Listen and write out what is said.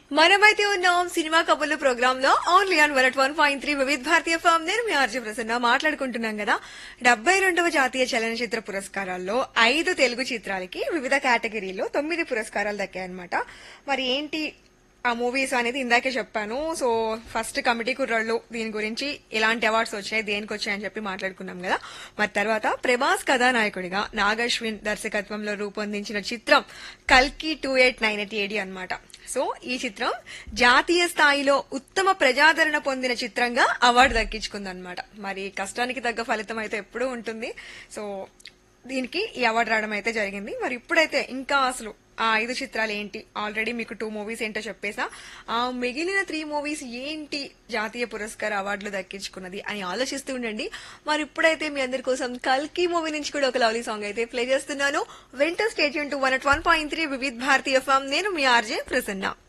మనమైతే ఉన్నాం సినిమా కబుర్లు ప్రోగ్రామ్ లో ఓన్లీ ఆన్ 101.3 వివిధ భారతీయ ఫామ్. నేను మీ ఆర్జే ప్రసన్న మాట్లాడుకుంటున్నాం కదా. 72వ జాతీయ చలనచిత్ర పురస్కారాల్లో 5 తెలుగు చిత్రాలకి వివిధ కేటగిరీలో 9 పురస్కారాలు దక్కాయన్నమాట. మరి ఏంటి ఆ మూవీస్ అనేది ఇందాకే చెప్పాను. సో ఫస్ట్ కమిటీ కుర్రాళ్ళు దీని గురించి ఎలాంటి అవార్డ్స్ వచ్చాయి, దేనికి వచ్చాయని చెప్పి మాట్లాడుకున్నాం కదా. మరి తర్వాత ప్రభాస్ కథానాయకుడిగా నాగశ్విన్ దర్శకత్వంలో రూపొందించిన చిత్రం కల్కి 2898 అన్నమాట. సో ఈ చిత్రం జాతీయ స్థాయిలో ఉత్తమ ప్రజాదరణ పొందిన చిత్రంగా అవార్డు దక్కించుకుందన్నమాట. మరి కష్టానికి తగ్గ ఫలితం అయితే ఎప్పుడూ ఉంటుంది. సో దీనికి ఈ అవార్డు రావడం అయితే జరిగింది. మరి ఇప్పుడైతే ఇంకా అసలు ఆ 5 చిత్రాలు ఏంటి, ఆల్రెడీ మీకు 2 మూవీస్ ఏంటో చెప్పేసా, ఆ మిగిలిన 3 మూవీస్ ఏంటి జాతీయ పురస్కార అవార్డులు దక్కించుకున్నది అని ఆలోచిస్తూ ఉండండి. మరి ఇప్పుడైతే మీ అందరి కోసం కల్కి మూవీ నుంచి కూడా ఒక లవ్లీ సాంగ్ అయితే ప్లే చేస్తున్నాను. వింటర్ స్టేట్ యూన్ టు 101.3 వివిధ భారతీయ ఫామ్. నేను మీ ఆర్జే ప్రసన్న.